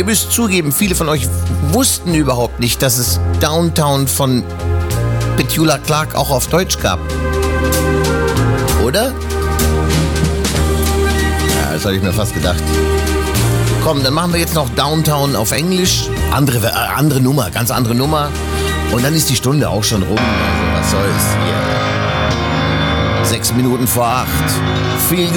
Ihr müsst zugeben, viele von euch wussten überhaupt nicht, dass es Downtown von Petula Clark auch auf Deutsch gab. Oder? Ja, das habe ich mir fast gedacht. Komm, dann machen wir jetzt noch Downtown auf Englisch. Andere Nummer, ganz andere Nummer. Und dann ist die Stunde auch schon rum. Also was soll's hier? 6 Minuten vor 8. Viel